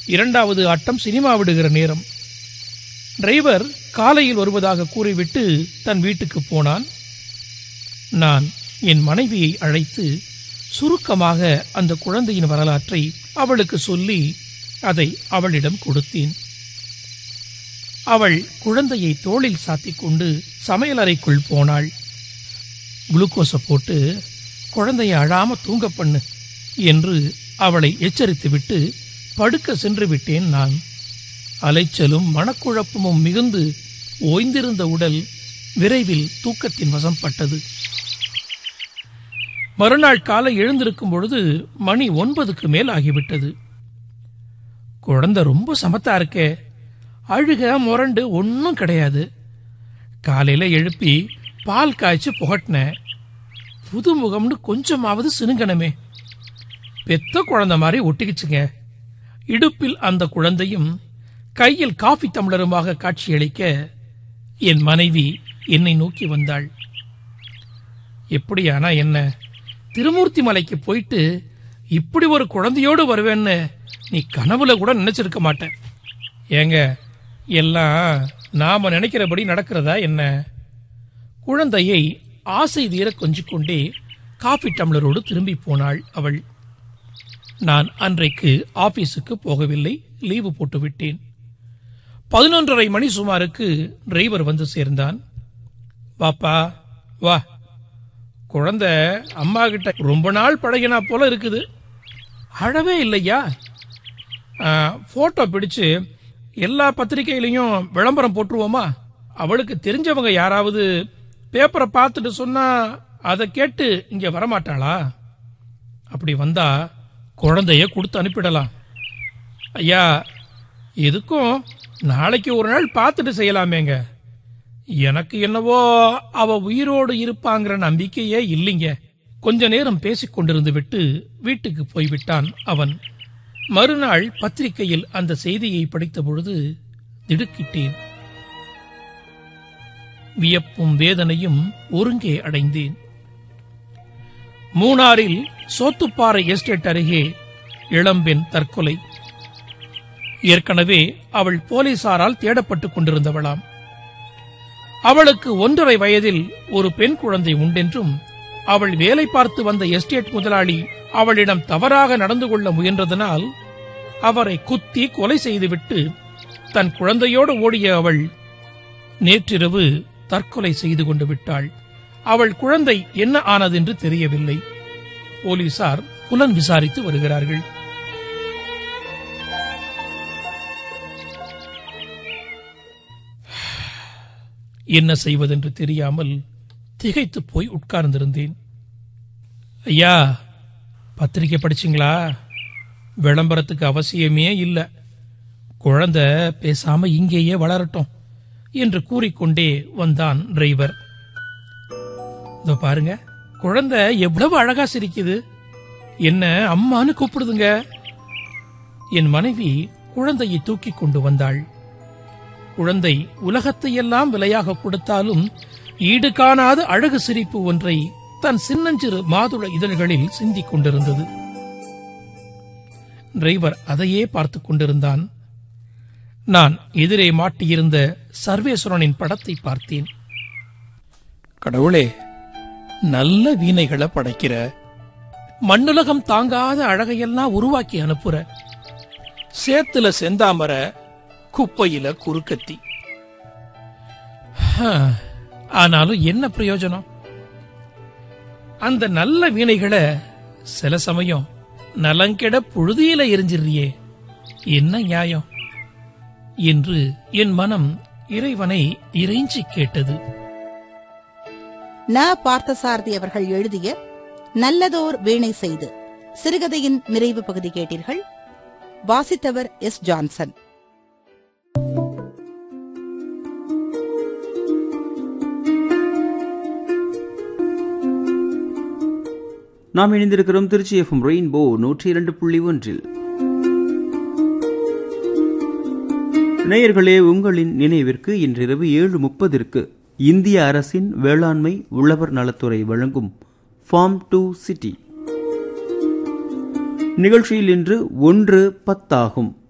இரண்டாவது ஆட்டம் சினிமா விடுகிற நேரம். டிரைவர் காலையில் வருவதாக கூறிவிட்டு தன் வீட்டுக்கு போனான். நான் என் மனைவியை அழைத்து சுருக்கமாக அந்த குழந்தையின் வரலாற்றை அவளுக்கு சொல்லி அதை அவளிடம் கொடுத்தேன். அவள் குழந்தையை தோளில் சாத்திக் கொண்டு சமையலறைக்குள் போனாள். குளுக்கோஸை போட்டு குழந்தையை அழாம தூங்க பண்ணு என்று அவளை எச்சரித்துவிட்டு படுக்க சென்று விட்டேன். நான் அலைச்சலும் மனக்குழப்பமும் மிகுந்து ஓய்ந்திருந்த உடல் விரைவில் தூக்கத்தின் வசம் பட்டது. மறுநாள் காலை எழுந்திருக்கும் பொழுது மணி 9க்கு மேல் ஆகிவிட்டது. குழந்தை ரொம்ப சமத்தா இருக்கே, அழுக முரண்டு ஒன்னும் கிடையாது. காலையில எழுப்பி பால் காய்ச்சி புகட்டின. புதுமுகம்னு கொஞ்சமாவது சினுங்கனமே. பெத்த குழந்தை மாதிரி ஒட்டிக்கிச்சுங்க. இடுப்பில் அந்த குழந்தையும் கையில் காஃபி டம்ளருமாக காட்சியளிக்க என் மனைவி என்னை நோக்கி வந்தாள். எப்படியானா என்ன, திருமூர்த்தி மலைக்கு போயிட்டு இப்படி ஒரு குழந்தையோடு வருவேன்னு நீ கனவுல கூட நினைச்சிருக்க மாட்டேன். ஏங்க, எல்லாம் நாம நினைக்கிறபடி நடக்கிறதா என்ன? குழந்தையை ஆசை தீர கொஞ்சிக்கொண்டே காஃபி டம்ளரோடு திரும்பி போனாள் அவள். நான் அன்றைக்கு ஆபீஸுக்கு போகவில்லை, லீவு போட்டுவிட்டேன். 11:30 மணி சுமாருக்கு டிரைவர் வந்து சேர்ந்தான். வாப்பா வா, குழந்தை அம்மா கிட்ட ரொம்ப நாள் பழகினா போல இருக்குது. அழவே இல்லையா? போட்டோ பிடிச்சு எல்லா பத்திரிகையிலையும் விளம்பரம் போட்டுருவோமா? அவளுக்கு தெரிஞ்சவங்க யாராவது பேப்பரை பார்த்துட்டு சொன்னா அதை கேட்டு இங்க வரமாட்டாளா? அப்படி வந்தா குழந்தைய கொடுத்து அனுப்பிடலாம். ஐயா, எதுக்கும் நாளைக்கு ஒரு நாள் பார்த்துட்டு செய்யலாமேங்க. எனக்கு என்னவோ அவ உயிரோடு இருப்பாங்கிற நம்பிக்கையே இல்லைங்க. கொஞ்ச நேரம் பேசிக் கொண்டிருந்து விட்டு வீட்டுக்கு போய்விட்டான் அவன். மறுநாள் பத்திரிகையில் அந்த செய்தியை படித்த பொழுது திடுக்கிட்டேன். வியப்பும் வேதனையும் ஒருங்கே அடைந்தேன். மூணாறில் சோத்துப்பாறை எஸ்டேட் அருகே இளம்பெண் தற்கொலை. ஏற்கனவே அவள் போலீசாரால் தேடப்பட்டுக் கொண்டிருந்தவளாம். அவளுக்கு 1.5 வயதில் ஒரு பெண் குழந்தை உண்டென்றும், அவள் வேலை பார்த்து வந்த எஸ்டேட் முதலாளி அவளிடம் தவறாக நடந்து கொள்ள முயன்றதனால் அவரை குத்தி கொலை செய்துவிட்டு தன் குழந்தையோடு ஓடிய அவள் நேற்றிரவு தற்கொலை செய்து கொண்டு விட்டாள். அவள் குழந்தை என்ன ஆனதென்று தெரியவில்லை. போலீசார் புலன் விசாரித்து வருகிறார்கள். என்ன செய்வதென்று தெரியாமல் திகைத்து போய் உட்கார்ந்திருந்தேன். ஐயா, பத்திரிக்கை படிச்சிங்களா? விளம்பரத்துக்கு அவசியமே இல்லை, குழந்தை பேசாம இங்கேயே வளரட்டும் என்று கூறிக்கொண்டே வந்தான் டிரைவர். இதோ பாருங்க, குழந்தை எவ்வளவு அழகா சிரிக்குது, என்ன அம்மான்னு கூப்பிடுதுங்க. என் மனைவி குழந்தையை தூக்கி கொண்டு வந்தாள். குழந்தை உலகத்தையெல்லாம் விலையாக கொடுத்தாலும் ஈடு காணாத அழகு சிரிப்பு ஒன்றை தன் சின்னஞ்சிறு மாதுள இதழ்களில் சிந்திக் கொண்டிருந்தது. டிரைவர் அதையே பார்த்துக் கொண்டிருந்தான். நான் எதிரே மாட்டியிருந்த சர்வேஸ்வரனின் படத்தை பார்த்தேன். கடவுளே, நல்ல வீணைகளை படைக்கிற, மண்ணுலகம் தாங்காத அழகையெல்லாம் உருவாக்கி அனுப்புற, சேத்துல செந்தாமர, குப்பையில குறுக்கத்தி. ஆனாலும் என்ன பிரயோஜனம்? அந்த நல்ல வீணைகளை சில சமயம் நலங்கெட புழுதியில எரிஞ்சிறியே, என்ன நியாயம் என்று என் மனம் இறைவனை இறைஞ்சி கேட்டது. ந. பார்த்தசாரதி அவர்கள் எழுதிய நல்லதோர் வீணை செய்து சிறுகதையின் நிறைவு பகுதி கேட்டீர்கள். வாசித்தவர் எஸ். ஜான்சன். நாம் இணைந்திருக்கிறோம் திருச்சி எஃப்எம் ரெயின்போ 102.1. நேயர்களே, உங்களின் நினைவிற்கு இன்றிரவு 7:30 இந்திய அரசின் வேளாண்மை உழவர் நலத்துறை வழங்கும் ஃபார்ம் டு சிட்டி நிகழ்ச்சியில் இன்று 1:10 ஆகும்.